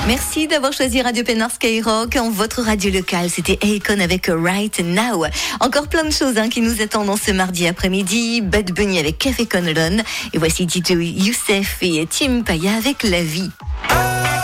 Merci d'avoir choisi Radio Pénard Skyrock en votre radio locale. C'était Akon avec Right Now. Encore plein de choses qui nous attendent dans ce mardi après-midi. Bad Bunny avec Café Conlon. Et voici Tito Youssef et Tim Paya avec La Vie.